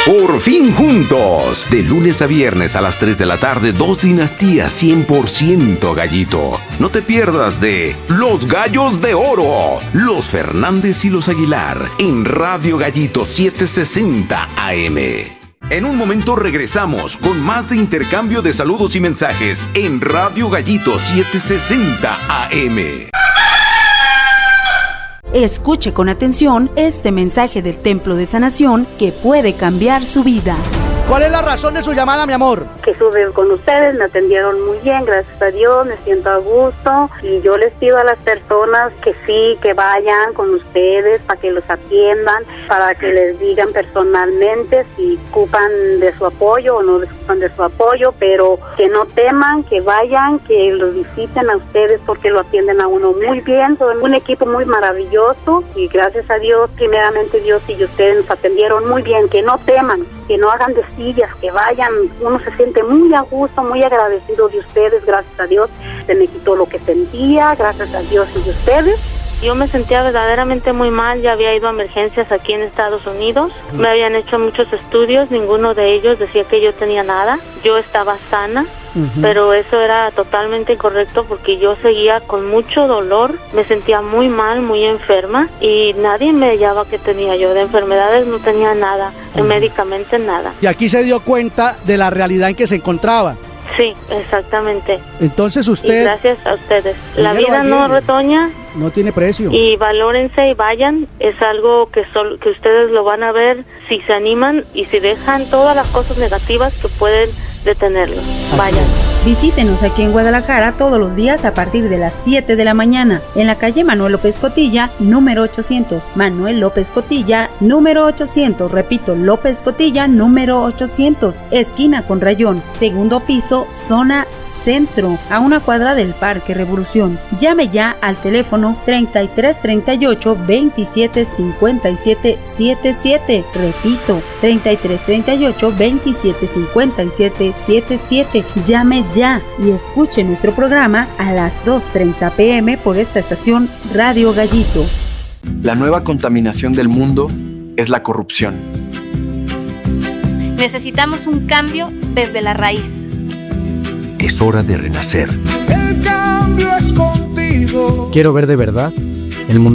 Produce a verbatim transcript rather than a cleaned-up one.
Por fin juntos. De lunes a viernes a las tres de la tarde, dos dinastías cien por ciento Gallito. No te pierdas de Los Gallos de Oro, los Fernández y los Aguilar, en Radio Gallito setecientos sesenta A M. En un momento regresamos con más de intercambio de saludos y mensajes en Radio Gallito setecientos sesenta A M. Escuche con atención este mensaje del Templo de Sanación que puede cambiar su vida. ¿Cuál es la razón de su llamada, mi amor? Que estuve con ustedes, me atendieron muy bien, gracias a Dios, me siento a gusto y yo les pido a las personas que sí, que vayan con ustedes para que los atiendan, para que les digan personalmente si ocupan de su apoyo o no ocupan de su apoyo, pero que no teman, que vayan, que los visiten a ustedes porque lo atienden a uno muy bien. Son un equipo muy maravilloso y gracias a Dios, primeramente Dios y ustedes nos atendieron muy bien, que no teman, que no hagan de sillas, que vayan, uno se siente muy a gusto, muy agradecido de ustedes, gracias a Dios, se me quitó lo que sentía, gracias a Dios y de ustedes. Yo me sentía verdaderamente muy mal, ya había ido a emergencias aquí en Estados Unidos, me habían hecho muchos estudios, ninguno de ellos decía que yo tenía nada, yo estaba sana, uh-huh. pero eso era totalmente incorrecto porque yo seguía con mucho dolor, me sentía muy mal, muy enferma y nadie me hallaba que tenía yo, de enfermedades no tenía nada, uh-huh. médicamente nada. Y aquí se dio cuenta de la realidad en que se encontraba. Sí, exactamente. Entonces usted... Y gracias a ustedes. La vida no retoña. No tiene precio. Y valórense y vayan. Es algo que, sol, que ustedes lo van a ver si se animan y si dejan todas las cosas negativas que pueden detenerlos. Vayan. Visítenos aquí en Guadalajara todos los días a partir de las siete de la mañana en la calle Manuel López Cotilla, número ochocientos. Manuel López Cotilla, número ochocientos. Repito, López Cotilla, número ochocientos. Esquina con Rayón, segundo piso, zona centro, a una cuadra del Parque Revolución. Llame ya al teléfono treinta y tres treinta y ocho veintisiete cincuenta y siete setenta y siete. Repito, treinta y tres treinta y ocho veintisiete cincuenta y siete setenta y siete. Llame ya y escuche nuestro programa a las dos treinta pm por esta estación Radio Gallito. La nueva contaminación del mundo es la corrupción. Necesitamos un cambio desde la raíz. Es hora de renacer. El cambio es contigo. Quiero ver de verdad el mundo.